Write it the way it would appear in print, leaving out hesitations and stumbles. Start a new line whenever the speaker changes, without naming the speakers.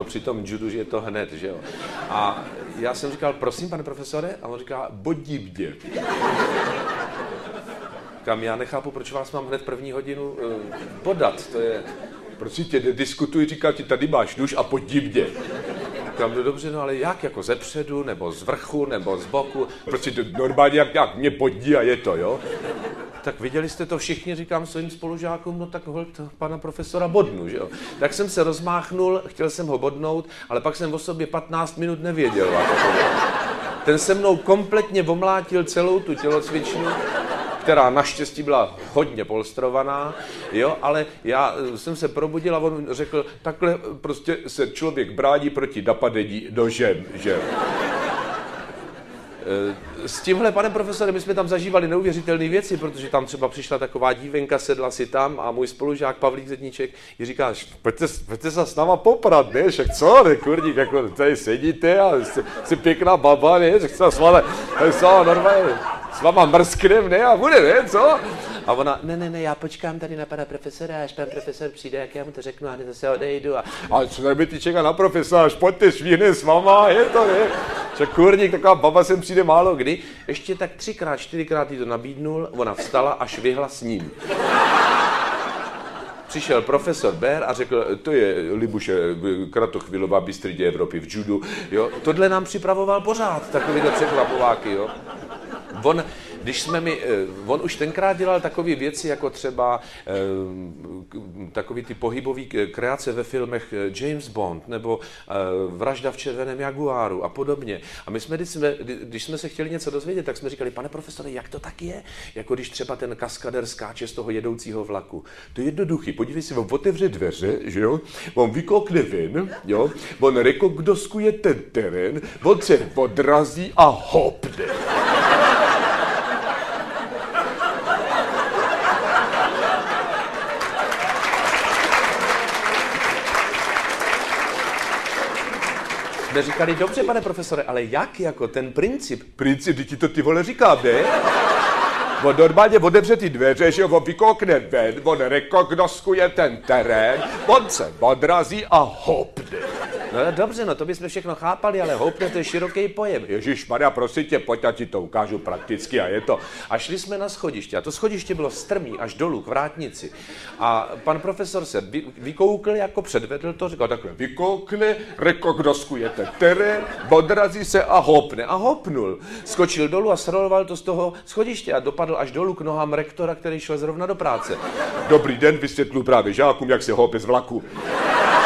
při tom judu, že je to hned, že jo. A já jsem říkal, prosím, pane profesore, a on říká, bodí mě. Říkám, já nechápu, proč vás mám hned první hodinu podat, to je, prosím tě, diskutuj, říkal ti, tady máš nůž a bodí mě. Říkám, no dobře, no ale jak, jako zepředu, nebo z vrchu, nebo z boku, prostě to normálně jak mě bodí a je to, jo. Tak viděli jste to všichni, říkám svým spolužákům, no tak holt pana profesora bodnu, že jo. Tak jsem se rozmáchnul, chtěl jsem ho bodnout, ale pak jsem o sobě 15 minut nevěděl. Ten se mnou kompletně omlátil celou tu tělocvičnu, která naštěstí byla hodně polstrovaná, jo, ale já jsem se probudil a on řekl, takhle prostě se člověk brání proti napadení nožem, že jo. S tímhle panem profesorem my jsme tam zažívali neuvěřitelné věci, protože tam třeba přišla taková dívenka, sedla si tam a můj spolužák Pavlík Zedníček jí říká, pojďte se s náma poprat, ne, však co, ne, kurník, jako tady sedíte a jsi pěkná baba, ne, že chce s vámi, normálně, s váma mrsknem, ne, a bude, ne, co? A ona, ne, já počkám tady na pana profesora, až pan profesor přijde, jak já mu to řeknu a hned zase odejdu. A co tady by ty čeká na profesora, až pojďte švihne s váma, je to, ne? Však kurník, taková baba sem přijde málo kdy. Ještě tak 3x, 4x jí to nabídnul, ona vstala a švihla s ním. Přišel profesor Bér a řekl, to je Libuše Kratochvilová, bystridě Evropy v judu, jo. Tohle nám připravoval pořád, takovýhle překvapováky, jo. On už tenkrát dělal takové věci, jako třeba takový ty pohybové kreace ve filmech James Bond, nebo Vražda v červeném jaguáru a podobně. A my jsme, když jsme se chtěli něco dozvědět, tak jsme říkali, pane profesore, jak to tak je? Jako když třeba ten kaskader skáče z toho jedoucího vlaku. To je jednoduchý, podívej si, on otevře dveře, že jo? On vykoukne ven, jo? On rekognoskuje ten terén, on se odrazí a hopne. Jsme říkali, dobře, pane profesore, ale jak jako ten princip? Princip, ty to ty vole říkám, ne? On normálně otevře ty dveře, že on vykoukne ven, on rekognoskuje ten terén, on se odrazí a hopne. No dobře, no to bychom všechno chápali, ale hopne to je široký pojem. Ježišmarja, prosím tě, pojď, já ti to ukážu prakticky a je to. A šli jsme na schodiště a to schodiště bylo strmý až dolů k vrátnici. A pan profesor se vykoukl, jako předvedl to, říkal takhle, vykoukne, rekognoskuje ten terén, odrazí se a hopne. A hopnul. Skočil dolů a sroloval to z toho schodiště a dopadl až dolů k nohám rektora, který šel zrovna do práce. Dobrý den, vysvětlu právě žákům, jak se hope z vlaku.